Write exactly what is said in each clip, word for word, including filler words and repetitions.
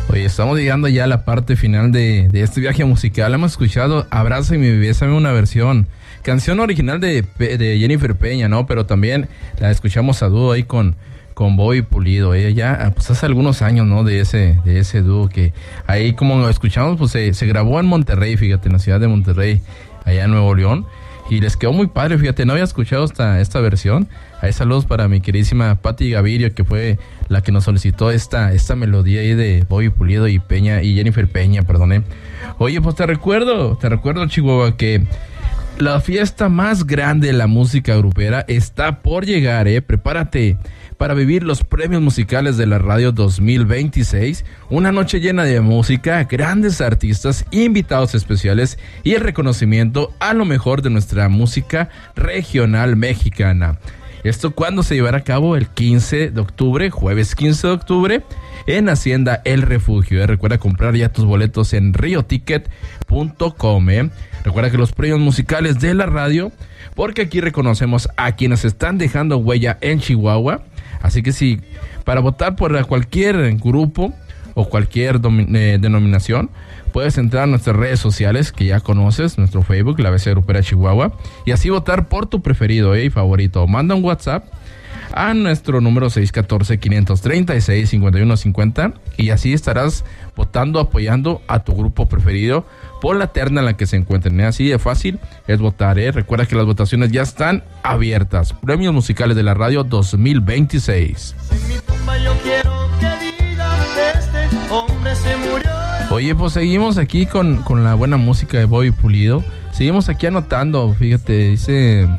Oye, estamos llegando ya a la parte final de, de este viaje musical. Hemos escuchado Abraza y mi bebé, sabe una versión, canción original de, de Jennifer Peña, ¿no? Pero también la escuchamos a dúo ahí con, con Bobby Pulido. Ella ya, pues hace algunos años, ¿no? De ese, de ese dúo que ahí, como escuchamos, pues se, se grabó en Monterrey, fíjate, en la ciudad de Monterrey, allá en Nuevo León. Y les quedó muy padre, fíjate, no había escuchado esta, esta versión. Ahí saludos para mi queridísima Patti Gavirio, que fue la que nos solicitó esta, esta melodía ahí de Bobby Pulido y Peña, y Jennifer Peña, perdone. Oye, pues te recuerdo, te recuerdo, Chihuahua, que la fiesta más grande de la música grupera está por llegar, eh. Prepárate para vivir los premios musicales de la radio dos mil veintiséis, una noche llena de música, grandes artistas, invitados especiales y el reconocimiento a lo mejor de nuestra música regional mexicana. ¿Esto cuándo se llevará a cabo? El quince de octubre, jueves quince de octubre, en Hacienda El Refugio. Eh. Recuerda comprar ya tus boletos en rio ticket punto com. Eh. Recuerda que los premios musicales de la radio, porque aquí reconocemos a quienes están dejando huella en Chihuahua. Así que si para votar por cualquier grupo o cualquier domi- eh, denominación, puedes entrar a nuestras redes sociales que ya conoces, nuestro Facebook, la A B C Grupera Chihuahua, y así votar por tu preferido eh, y favorito. Manda un WhatsApp a nuestro número seis uno cuatro, cinco tres seis, cinco uno cinco cero y así estarás votando, apoyando a tu grupo preferido por la terna en la que se encuentren. ¿eh? Así de fácil es votar. ¿eh? Recuerda que las votaciones ya están abiertas. Premios musicales de la radio dos mil veintiséis. En mi tumba yo quiero que digas que este hombre se murió. Oye, pues seguimos aquí con, con la buena música de Bobby Pulido. Seguimos aquí anotando, fíjate, dice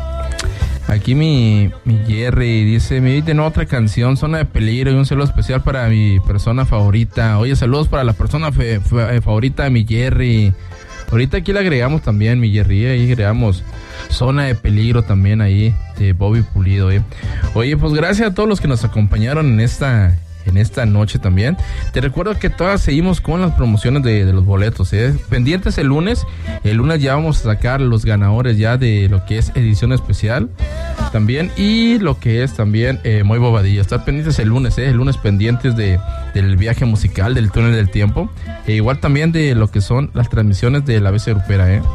aquí mi, mi Jerry, dice, me inviten otra canción, Zona de Peligro, y un saludo especial para mi persona favorita. Oye, saludos para la persona fe, fe, favorita de mi Jerry. Ahorita aquí le agregamos también, mi Jerry, ahí agregamos Zona de Peligro también ahí, de Bobby Pulido. Eh. Oye, pues gracias a todos los que nos acompañaron en esta... en esta noche también. Te recuerdo que todas seguimos con las promociones de, de los boletos, ¿eh? Pendientes el lunes. El lunes ya vamos a sacar los ganadores ya de lo que es edición especial también, y lo que es también eh, Muy Bobadilla. Estar pendientes el lunes, ¿eh? El lunes pendientes de, del viaje musical, del túnel del tiempo, e igual también de lo que son las transmisiones de la A B C Grupera, ¿eh?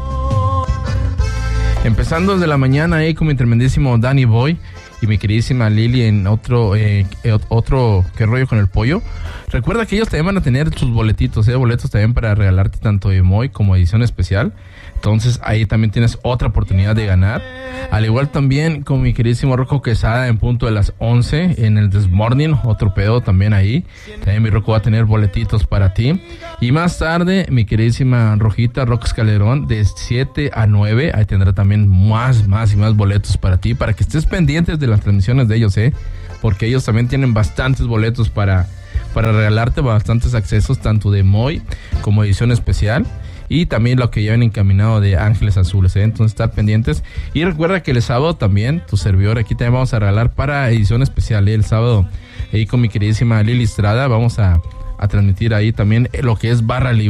Empezando desde la mañana ahí eh, con mi tremendísimo Danny Boy y mi queridísima Lili en otro eh, otro ¿Qué rollo con el pollo? Recuerda que ellos también van a tener sus boletitos, ¿eh? Boletos también para regalarte tanto de Moy como edición especial. Entonces ahí también tienes otra oportunidad de ganar. Al igual también con mi queridísimo Rocco Quesada en punto de las once en el This Morning, otro pedo también ahí. También mi Rocco va a tener boletitos para ti. Y más tarde mi queridísima Rojita Rox Calderón de siete a nueve, ahí tendrá también más, más y más boletos para ti, para que estés pendientes de las transmisiones de ellos, ¿eh? Porque ellos también tienen bastantes boletos para, para regalarte, bastantes accesos, tanto de Moy como edición especial. Y también lo que llevan encaminado de Ángeles Azules, ¿eh? Entonces estar pendientes. Y recuerda que el sábado también, tu servidor, aquí también vamos a regalar para edición especial, ¿eh? El sábado, ahí con mi queridísima Lili Estrada, vamos a, a transmitir ahí también lo que es Barra Libre.